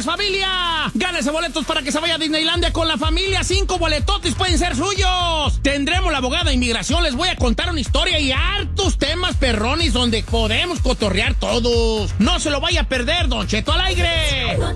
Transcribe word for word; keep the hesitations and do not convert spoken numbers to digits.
familia. Gánese boletos para que se vaya a Disneylandia con la familia. Cinco boletotes pueden ser suyos. Tendremos la abogada de inmigración. Les voy a contar una historia y hartos temas perrones donde podemos cotorrear todos. No se lo vaya a perder, Don Cheto al aire.